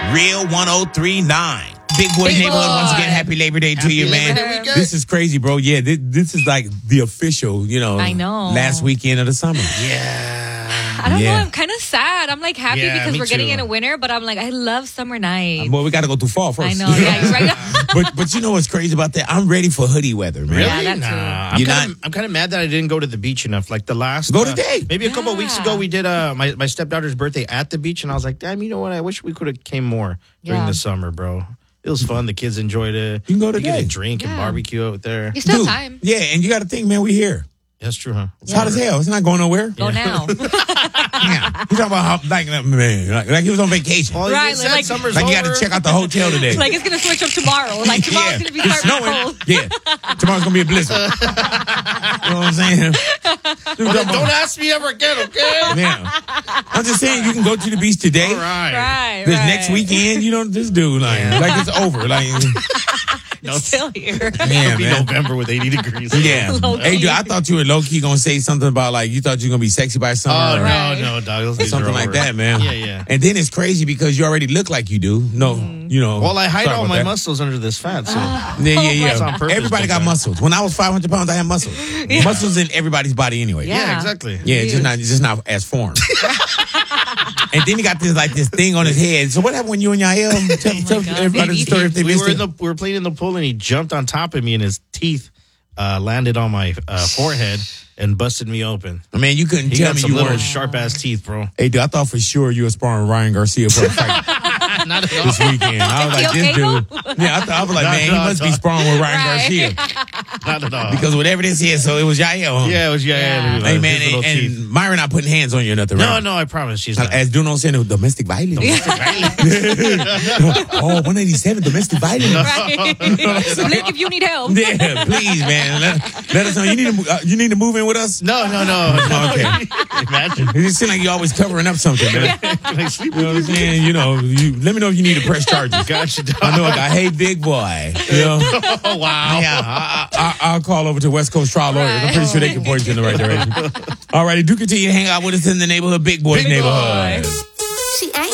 Real 1039. Big Boys Neighborhood, once again, happy Labor Day to you, man. This is crazy, bro. Yeah, this is like the official, I know. last weekend of the summer. Yeah. I don't know. I'm kind of sad. I'm like happy Yeah, because me we're getting too. into winter, but I'm like, I love summer nights. Well, we got to go through fall first. I know. Yeah, you're right. but you know what's crazy about that? I'm ready for hoodie weather, man. Really? Yeah, that too. Nah. I'm kind of mad that I didn't go to the beach enough. Like the last... Go today. Maybe a couple of weeks ago, we did my stepdaughter's birthday at the beach, and I was like, damn, you know what? I wish we could have came more during the summer, bro. It was fun. The kids enjoyed it. You can go You today. get a drink and barbecue out there. You still Dude, have time. Yeah, and you got to think, man, we here. That's true, huh? It's hot as hell. It's not going nowhere. Go now. Yeah. You talking about how, man, like he was on vacation. Well, Right, you said like- summer's Like you over. got to check out the hotel today. Like it's gonna switch up tomorrow. Like tomorrow's gonna be It's starting snowing. cold. Yeah, tomorrow's gonna be a blizzard. You know what I'm saying? Well, don't ask me ever again, okay? Yeah. I'm just saying you can go to the beach today. All right. Right. This next weekend, this dude like it's over. Like No, Still here. man, it'll be man. November with 80 degrees. Yeah. Hey, dude, I thought you were low key gonna say something about like you thought you were gonna be sexy by summer. Oh, or Right. no, dog. Those days something are like over. that, man. Yeah. And then it's crazy because you already look like you do. No, Well, I hide sorry all about my that. muscles under this fat, so... Yeah. That's on purpose, Everybody got sometimes. muscles. When I was 500 pounds, I had muscles. Muscles in everybody's body anyway. Yeah. Yeah, exactly. Yeah, it's just not as formed. And then he got this thing on his head. So what happened when you and Yael? Tell God. everybody the story if they We missed were it. we were playing in the pool, and he jumped on top of me, and his teeth landed on my forehead and busted me open. Man, you couldn't He tell got me some you little weren't. sharp-ass teeth, bro. Hey, dude, I thought for sure you were sparring Ryan Garcia for a fight Not at all. this weekend. I was Is like, he this okay, dude. Yeah, I was like, man, he must be sparring with Ryan Right. Garcia. Not at all. Because whatever this is, so it was Yael. Huh? Yeah, it was, Yeah. Hey, man, and Myra not putting hands on you or nothing, right? No, I promise. She's not. As Duno said, domestic violence. Oh, 187, domestic violence. Right. Blink if you need help. Yeah, please, man. Let us know. You need to move in with us? No. Okay. Imagine. It seems like you're always covering up something, man. Can I sleep You know what I'm saying? Let me know if you need to press charges. Gotcha, dog. I know a guy, hey, big boy. Oh, wow. Yeah, I'll call over to West Coast Trial Lawyers. I'm pretty sure they can point you in the right direction. All righty, do continue to hang out with us in the neighborhood, Big Boys Big neighborhood. Boys. She ain't